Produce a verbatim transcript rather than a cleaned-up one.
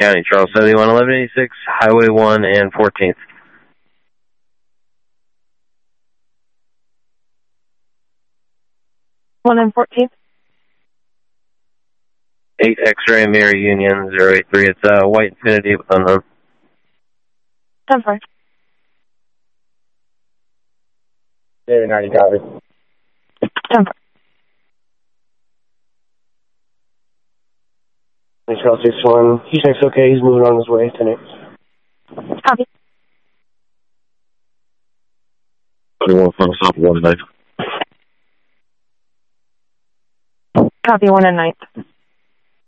County, Charles seventy-one, eleven eighty-six, Highway one and fourteenth. one and fourteenth. eight X-ray, Mary Union, zero eight three. It's uh, white Infinity with unknown. ten four. David ninety, copy. ten four. Charles six one. He checks okay. He's moving on his way. ten eight. Copy. twenty-one, front stop, one ninth. Copy, one and ninth.